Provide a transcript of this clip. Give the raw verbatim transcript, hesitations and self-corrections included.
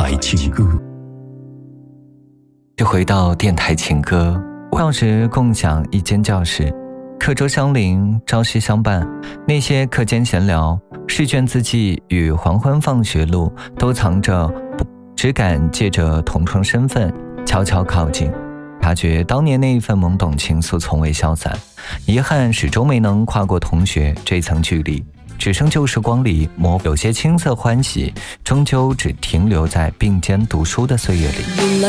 台情歌。 就回到电台情歌，教时共享一间教室，课桌相邻，朝夕相伴。那些课间闲聊、试卷字迹与黄昏放学路，都藏着只敢借着同窗身份悄悄靠近，察觉当年那一份懵懂情愫从未消散。遗憾始终没能跨过同学这层距离，只剩旧时光里模有些青涩欢喜，终究只停留在并肩读书的岁月里。